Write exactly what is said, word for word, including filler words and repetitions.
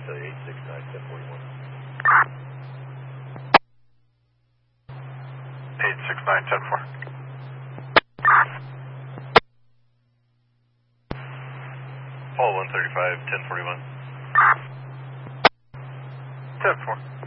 Philly eight six nine, ten forty-one. eight six nine, ten four. Paul one thirty-five, ten forty-one. ten four.